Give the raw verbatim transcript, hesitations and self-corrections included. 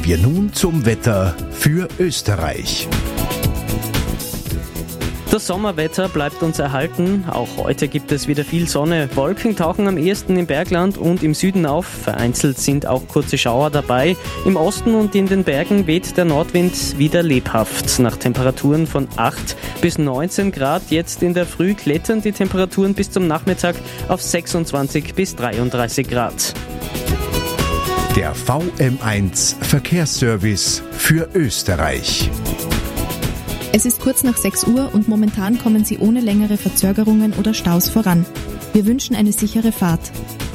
wir nun zum Wetter für Österreich. Das Sommerwetter bleibt uns erhalten. Auch heute gibt es wieder viel Sonne. Wolken tauchen am ehesten im Bergland und im Süden auf. Vereinzelt sind auch kurze Schauer dabei. Im Osten und in den Bergen weht der Nordwind wieder lebhaft. Nach Temperaturen von acht bis neunzehn Grad jetzt in der Früh klettern die Temperaturen bis zum Nachmittag auf sechsundzwanzig bis dreiunddreißig Grad. Der V M eins Verkehrsservice für Österreich. Es ist kurz nach sechs Uhr und momentan kommen Sie ohne längere Verzögerungen oder Staus voran. Wir wünschen eine sichere Fahrt.